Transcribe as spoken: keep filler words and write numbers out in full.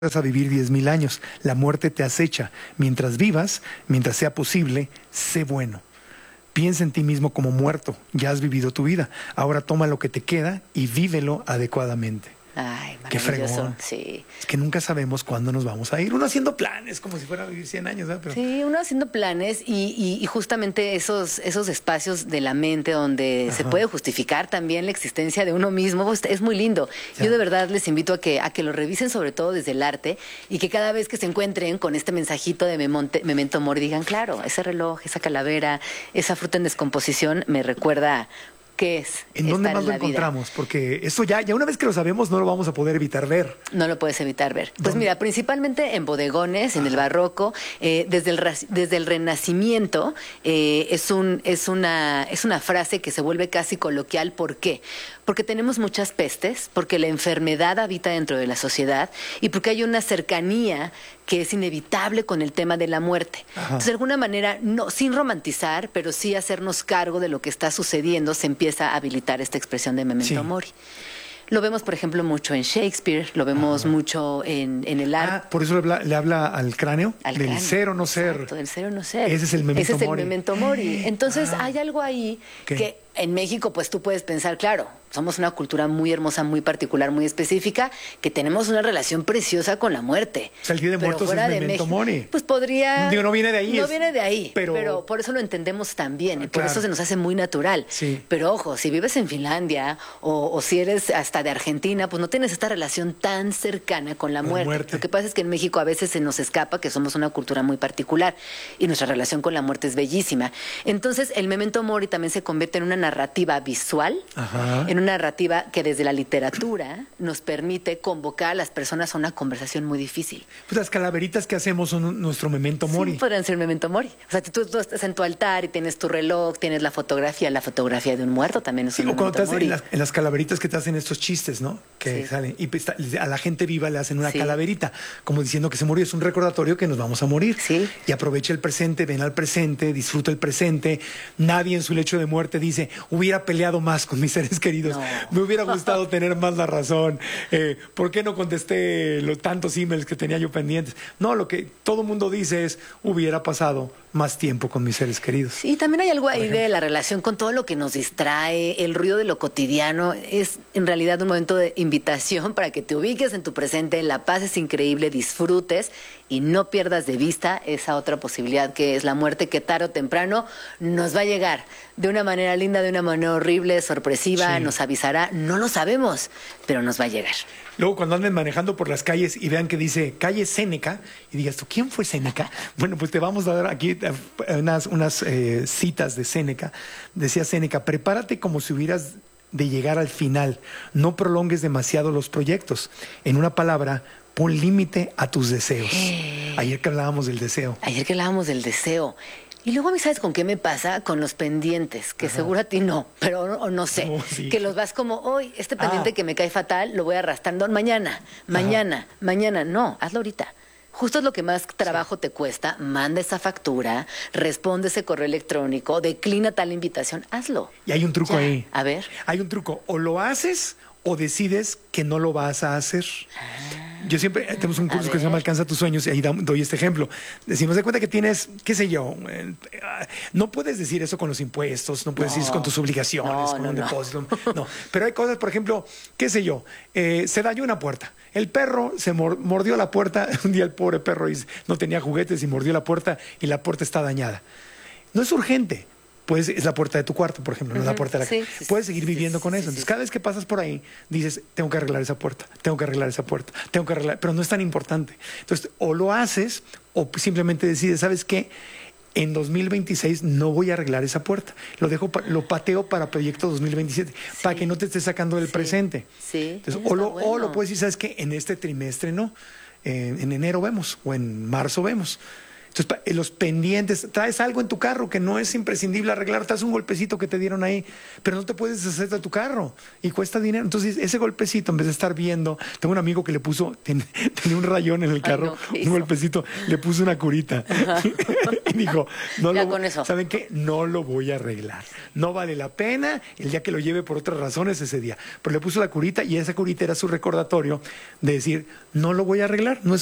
vas a vivir diez mil años. La muerte te acecha. Mientras vivas, mientras sea posible, sé bueno. Piensa en ti mismo como muerto. Ya has vivido tu vida. Ahora toma lo que te queda y vívelo adecuadamente. Ay, Qué fregón. Sí. Es que nunca sabemos cuándo nos vamos a ir. Uno haciendo planes, como si fuera a vivir cien años, ¿eh? Pero... Sí, uno haciendo planes y, y, y justamente esos, esos espacios de la mente donde Ajá. se puede justificar también la existencia de uno mismo, pues, es muy lindo. Ya. Yo de verdad les invito a que, a que lo revisen, sobre todo desde el arte, y que cada vez que se encuentren con este mensajito de Memonte, Memento Mori, digan, claro, ese reloj, esa calavera, esa fruta en descomposición me recuerda... ¿Qué es? ¿En dónde más lo encontramos? Vida. Porque eso ya, ya una vez que lo sabemos no lo vamos a poder evitar ver. No lo puedes evitar ver. Pues ¿Dónde? mira, principalmente en bodegones, en Ajá. el barroco, eh, desde, el, desde el Renacimiento, eh, es, un, es, una, es una frase que se vuelve casi coloquial. ¿Por qué? Porque tenemos muchas pestes, porque la enfermedad habita dentro de la sociedad y porque hay una cercanía que es inevitable con el tema de la muerte. Ajá. Entonces, de alguna manera, no, sin romantizar, pero sí hacernos cargo de lo que está sucediendo, se empieza a habilitar esta expresión de Memento sí. Mori. Lo vemos, por ejemplo, mucho en Shakespeare, lo vemos ah. mucho en, en el arte. Ah, por eso le habla, le habla al cráneo, al del cráneo. ser o no ser. Exacto, del ser o no ser. Ese es el Memento Ese es el Mori. Memento Mori. Entonces, ah. hay algo ahí ¿Qué? que en México, pues tú puedes pensar, claro, somos una cultura muy hermosa, muy particular, muy específica, que tenemos una relación preciosa con la muerte. O sea, el Día de pero Muertos fuera es de Memento México, Mori. Pues podría... Digo, no viene de ahí. No es... viene de ahí, pero... pero por eso lo entendemos tan bien y por claro. eso se nos hace muy natural. Sí. Pero ojo, si vives en Finlandia o, o si eres hasta de Argentina, pues no tienes esta relación tan cercana con la, la muerte. muerte. Lo que pasa es que en México a veces se nos escapa que somos una cultura muy particular y nuestra relación con la muerte es bellísima. Entonces, el Memento Mori también se convierte en una narrativa visual, Ajá. en una narrativa que desde la literatura nos permite convocar a las personas a una conversación muy difícil. Pues las calaveritas que hacemos son nuestro Memento Mori. Sí, podrían ser Memento Mori. O sea, tú, tú estás en tu altar y tienes tu reloj, tienes la fotografía, la fotografía de un muerto también es sí, un o cuando Memento te hacen Mori. en las, en las calaveritas que te hacen estos chistes, ¿no? Que sí. salen y a la gente viva le hacen una sí. calaverita, como diciendo que se murió. Es un recordatorio que nos vamos a morir. Sí. Y aprovecha el presente, ven al presente, disfruta el presente. Nadie en su lecho de muerte dice, hubiera peleado más con mis seres queridos. No. Me hubiera gustado tener más la razón. Eh, ¿Por qué no contesté los tantos emails que tenía yo pendientes? No, lo que todo mundo dice es, hubiera pasado más tiempo con mis seres queridos. Sí, también hay algo ahí de la relación con todo lo que nos distrae, el ruido de lo cotidiano. Es en realidad un momento de invitación para que te ubiques en tu presente, la paz es increíble, disfrutes y no pierdas de vista esa otra posibilidad que es la muerte, que tarde o temprano nos va a llegar de una manera linda, de una manera horrible, sorpresiva, sí. nos avisará, no lo sabemos, pero nos va a llegar. Luego, cuando anden manejando por las calles y vean que dice calle Séneca, y digas tú, ¿quién fue Séneca? Bueno, pues te vamos a dar aquí unas, unas eh, citas de Séneca. Decía Séneca, prepárate como si hubieras de llegar al final. No prolongues demasiado los proyectos. En una palabra, pon límite a tus deseos. Eh. Ayer que hablábamos del deseo. Ayer que hablábamos del deseo. Y luego a mí, ¿sabes con qué me pasa? Con los pendientes, que Ajá. seguro a ti no, pero o no sé, oh, sí. que los vas como, hoy este pendiente ah. que me cae fatal, lo voy arrastrando mañana, mañana, Ajá. mañana, no, hazlo ahorita. Justo es lo que más trabajo sí. te cuesta, manda esa factura, responde ese correo electrónico, declina tal invitación, hazlo. Y hay un truco ya. ahí. A ver. Hay un truco, o lo haces o decides que no lo vas a hacer. Ah. Yo siempre, tenemos un curso que se llama Alcanza tus sueños y ahí doy este ejemplo. Decimos, de cuenta que tienes, qué sé yo, eh, no puedes decir eso con los impuestos, no puedes no, decir eso con tus obligaciones, no, con no, un no. depósito. No, pero hay cosas, por ejemplo, qué sé yo, eh, se dañó una puerta. El perro se mor mordió la puerta, un día el pobre perro no tenía juguetes y mordió la puerta y la puerta está dañada. No es urgente. Pues es la puerta de tu cuarto, por ejemplo, no es uh-huh. la puerta de la sí, casa. sí, Puedes sí, seguir sí, viviendo sí, con sí, eso. sí, Entonces, sí. cada vez que pasas por ahí, dices, tengo que arreglar esa puerta, tengo que arreglar esa puerta, tengo que arreglar, pero no es tan importante. Entonces, o lo haces o simplemente decides, ¿sabes qué? En dos mil veintiséis no voy a arreglar esa puerta. Lo dejo, lo pateo para proyecto dos mil veintisiete, sí. para que no te estés sacando del sí. presente. Sí. Entonces, o lo, bueno. o lo puedes decir, ¿sabes qué? En este trimestre no. Eh, en enero vemos o en marzo vemos. Entonces, pa- eh, los pendientes, traes algo en tu carro que no es imprescindible arreglar, traes un golpecito que te dieron ahí, pero no te puedes deshacer de tu carro y cuesta dinero. Entonces, ese golpecito, en vez de estar viendo, tengo un amigo que le puso, ten- tenía un rayón en el carro, no, ¿qué un hizo? golpecito, le puso una curita y dijo, no Ya lo, con eso. ¿saben qué? No lo voy a arreglar. No vale la pena el día que lo lleve por otras razones ese día. Pero le puso la curita y esa curita era su recordatorio de decir, no lo voy a arreglar, no es